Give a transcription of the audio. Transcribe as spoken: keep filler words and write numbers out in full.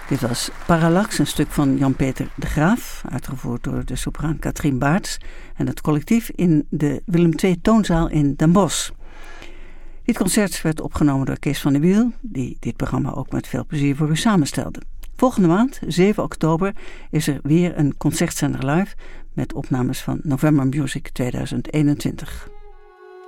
Dit was Parallax, een stuk van Jan-Peter de Graaf, uitgevoerd door de sopraan Katrien Baarts en het collectief in de Willem twee Toonzaal in Den Bosch. Dit concert werd opgenomen door Kees van der Wiel, die dit programma ook met veel plezier voor u samenstelde. Volgende maand, zeven oktober, is er weer een concertzender live met opnames van November Music tweeduizend eenentwintig.